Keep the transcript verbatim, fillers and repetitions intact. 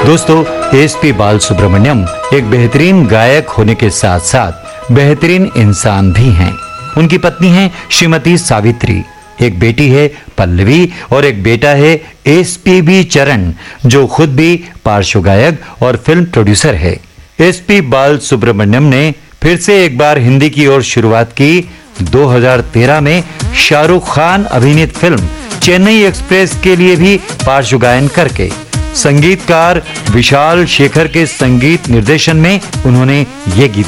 दोस्तों, एसपी बालसुब्रमण्यम एक बेहतरीन गायक होने के साथ साथ बेहतरीन इंसान भी हैं। उनकी पत्नी है श्रीमती सावित्री, एक बेटी है पल्लवी और एक बेटा है एसपीबी चरण, जो खुद भी पार्श्व गायक और फिल्म प्रोड्यूसर है। एसपी बालसुब्रमण्यम ने फिर से एक बार हिंदी की ओर शुरुआत की दो हज़ार तेरह में शाहरुख खान अभिनीत फिल्म चेन्नई एक्सप्रेस के लिए भी पार्श्व गायन करके। संगीतकार विशाल शेखर के संगीत निर्देशन में उन्होंने ये गीत